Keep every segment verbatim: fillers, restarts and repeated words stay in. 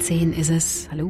zehn ist es. Hallo.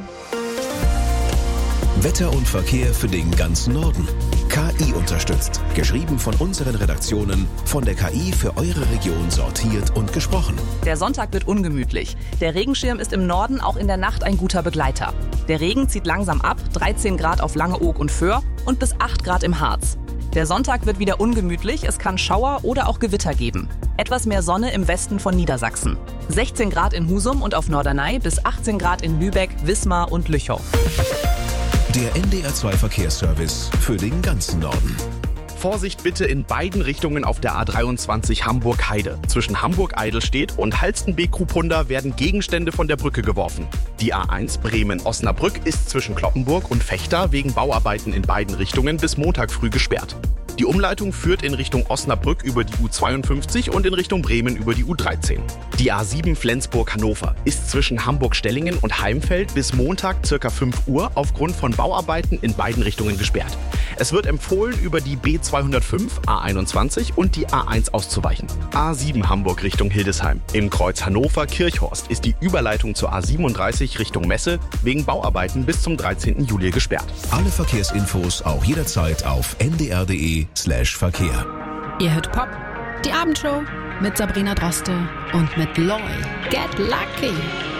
Wetter und Verkehr für den ganzen Norden. K I unterstützt. Geschrieben von unseren Redaktionen, von der K I für eure Region sortiert und gesprochen. Der Sonntag wird ungemütlich. Der Regenschirm ist im Norden auch in der Nacht ein guter Begleiter. Der Regen zieht langsam ab, dreizehn Grad auf Langeoog und Föhr und bis acht Grad im Harz. Der Sonntag wird wieder ungemütlich, es kann Schauer oder auch Gewitter geben. Etwas mehr Sonne im Westen von Niedersachsen. sechzehn Grad in Husum und auf Norderney bis achtzehn Grad in Lübeck, Wismar und Lüchow. Der N D R zwei Verkehrsservice für den ganzen Norden. Vorsicht bitte in beiden Richtungen auf der A dreiundzwanzig Hamburg-Heide. Zwischen Hamburg-Eidelstedt und Halstenbeek-Krupunda werden Gegenstände von der Brücke geworfen. Die A eins Bremen-Osnabrück ist zwischen Cloppenburg und Vechta wegen Bauarbeiten in beiden Richtungen bis Montag früh gesperrt. Die Umleitung führt in Richtung Osnabrück über die U zweiundfünfzig und in Richtung Bremen über die U dreizehn. Die A sieben Flensburg-Hannover ist zwischen Hamburg-Stellingen und Heimfeld bis Montag ca. fünf Uhr aufgrund von Bauarbeiten in beiden Richtungen gesperrt. Es wird empfohlen, über die B zweihundertfünf, A einundzwanzig und die A eins auszuweichen. A sieben Hamburg Richtung Hildesheim. Im Kreuz Hannover-Kirchhorst ist die Überleitung zur A siebenunddreißig Richtung Messe wegen Bauarbeiten bis zum dreizehnten Juli gesperrt. Alle Verkehrsinfos auch jederzeit auf n d r punkt d e slash Verkehr. Ihr hört Pop, die Abendshow mit Sabrina Droste und mit Loy. Get Lucky.